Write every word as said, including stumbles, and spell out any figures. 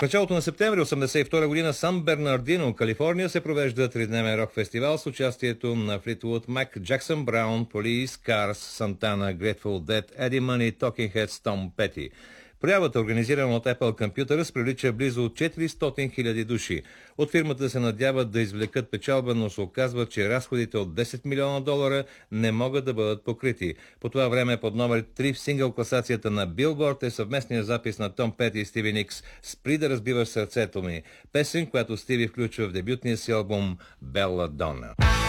В началото на септември осемдесет и втора година Сан Бернардино, Калифорния, се провежда тридневен рок фестивал с участието на Флитвуд Мак, Джаксън Браун, Полис, Карс, Сантана, Grateful Dead, Eddie Money, Talking Heads, Том Пети. Проявата, организирана от Apple Computers, привлича близо четиристотин хиляди души. От фирмата се надяват да извлекат печалба, но се оказва, че разходите от десет милиона долара не могат да бъдат покрити. По това време под номер три в сингъл класацията на Billboard е съвместният запис на Том Пети и Стиви Никс «Спри да разбиваш сърцето ми», песен, която Стиви включва в дебютния си албум «Белла Дона».